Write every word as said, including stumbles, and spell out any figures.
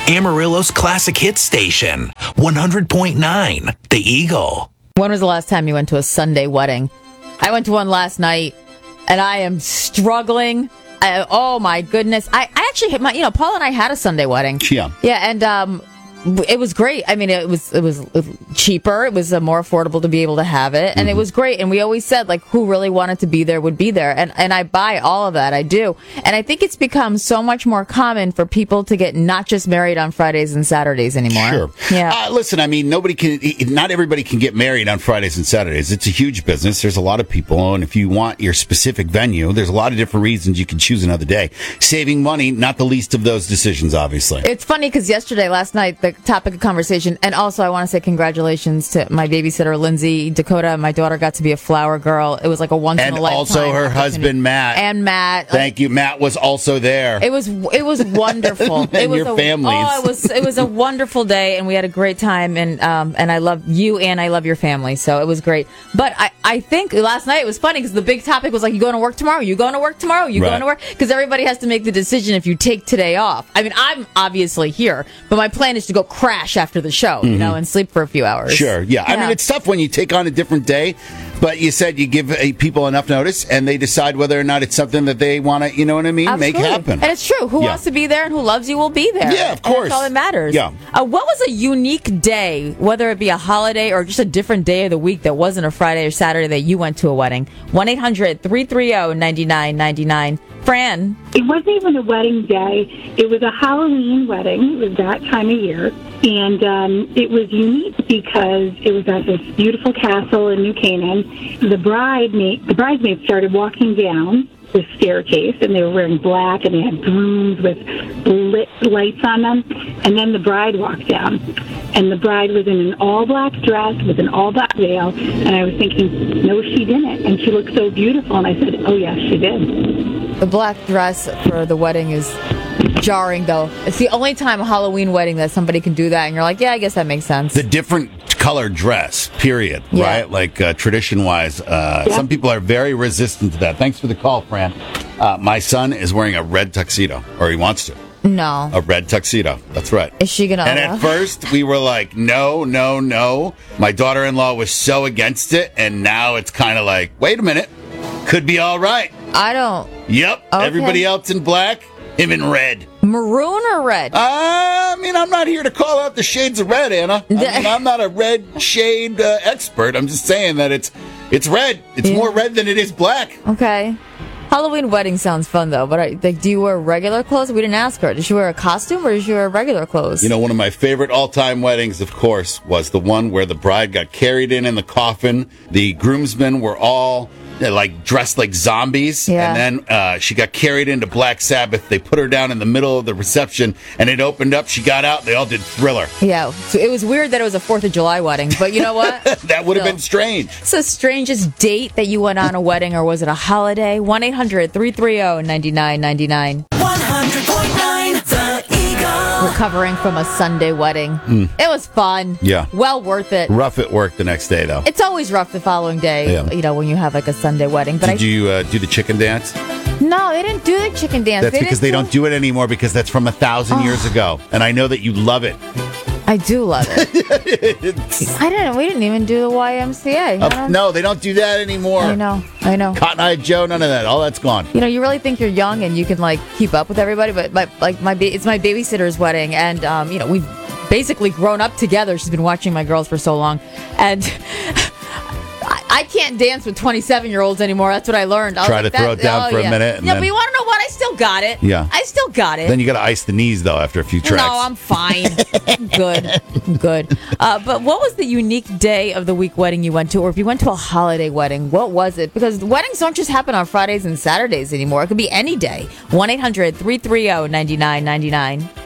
Amarillo's classic hit station, one hundred point nine, The Eagle. When was the last time you went to a Sunday wedding? I went to one last night, and I am struggling. I, oh, my goodness. I, I actually, hit my, you know, Paul and I had a Sunday wedding. Yeah. Yeah, and um, it was great. I mean, it was it was cheaper. It was uh, more affordable to be able to have it, and mm-hmm. it was great. And we always said, like, who really wanted to be there would be there. And and I buy all of that. I do. And I think it's become so much more common for people to get not just married on Fridays and Saturdays anymore. Sure. Yeah. Uh, listen, I mean, nobody can, not everybody can get married on Fridays and Saturdays. It's a huge business. There's a lot of people. And if you want your specific venue, there's a lot of different reasons you can choose another day. Saving money, not the least of those decisions, obviously. It's funny because yesterday, last night, the topic of conversation, and also I want to say congratulations to my babysitter, Lindsay Dakota. My daughter got to be a flower girl. It was like a once in a lifetime. And also her husband, Matt. And Matt. Thank like, you. Matt was also there. It was it was wonderful. and it was your a, families. Oh, it was it was a wonderful day, and we had a great time. And um and I love you, and I love your family. So it was great. But I, I think last night it was funny because the big topic was like, you going to work tomorrow? You going to work tomorrow? You right. going to work? Because everybody has to make the decision if you take today off. I mean, I'm obviously here, but my plan is to go crash after the show, you mm-hmm. know, and sleep for a few hours. Sure, yeah. yeah. I mean, it's tough when you take on a different day, but you said you give uh, people enough notice, and they decide whether or not it's something that they want to, you know what I mean, Absolutely. make happen. And it's true. Who yeah. wants to be there and who loves you will be there. Yeah, of course. And that's all that matters. Yeah. Uh, what was a unique day, whether it be a holiday or just a different day of the week that wasn't a Friday or Saturday that you went to a wedding? one eight hundred three three zero nine nine nine nine. Fran? It wasn't even a wedding day. It was a Halloween wedding. It was that time of year. And um, it was unique because it was at this beautiful castle in New Canaan. The bride, the bridesmaids started walking down the staircase, and they were wearing black, and they had brooms with lit lights on them. And then the bride walked down, and the bride was in an all-black dress with an all-black veil. And I was thinking, no, she didn't. And she looked so beautiful. And I said, oh, yes, she did. The black dress for the wedding is jarring, though. It's the only time a Halloween wedding that somebody can do that, and you're like, yeah, I guess that makes sense. The different color dress, period, yeah. right? Like uh, tradition-wise, uh, yeah. some people are very resistant to that. Thanks for the call, Fran. Uh, my son is wearing a red tuxedo, or he wants to. No. A red tuxedo. That's right. Is she going to... And at first, we were like, no, no, no. My daughter-in-law was so against it, and now it's kind of like, wait a minute. Could be all right. I don't... Yep. Okay. Everybody else in black, him in red. Maroon or red? Uh, I mean, I'm not here to call out the shades of red, Anna. I mean, I'm not a red shade uh, expert. I'm just saying that it's it's red. It's yeah. more red than it is black. Okay. Halloween wedding sounds fun, though. But I, like, do you wear regular clothes? We didn't ask her. Did she wear a costume or did she wear regular clothes? You know, one of my favorite all-time weddings, of course, was the one where the bride got carried in in the coffin. The groomsmen were all... like dressed like zombies, yeah. and then uh, she got carried into Black Sabbath. They put her down in the middle of the reception, and it opened up. She got out. They all did Thriller. Yeah, so it was weird that it was a Fourth of July wedding, but you know what? That would have been strange. It's the strangest date that you went on a wedding, or was it a holiday? one eight hundred three three zero nine nine nine nine. one hundred point nine The Eagle. Recovering from a Sunday wedding. Mm. It was fun. Yeah. Well worth it. Rough at work the next day, though. It's always rough the following day, yeah. you know, when you have like a Sunday wedding. But Did I, you uh, do the chicken dance? No, they didn't do the chicken dance. That's they because they do... don't do it anymore because that's from a thousand oh. years ago. And I know that you love it. I do love it. I didn't. We didn't even do the Y M C A. Uh, no, they don't do that anymore. I know. I know. Cotton Eye Joe, none of that. All that's gone. You know, you really think you're young and you can like keep up with everybody, but my, like my ba- it's my babysitter's wedding, and um, you know, we've basically grown up together. She's been watching my girls for so long, and I, I can't dance with twenty-seven-year-olds anymore. That's what I learned. I Try like, to throw that, it down oh, for yeah. a minute. And yeah, then... but you want to know what? I still got it. Yeah. I still got it. Then you got to ice the knees, though, after a few tracks. No, I'm fine. I'm good. I'm good. Uh, but what was the unique day of the week wedding you went to? Or if you went to a holiday wedding, what was it? Because weddings don't just happen on Fridays and Saturdays anymore. It could be any day. one eight hundred three three zero nine nine nine nine.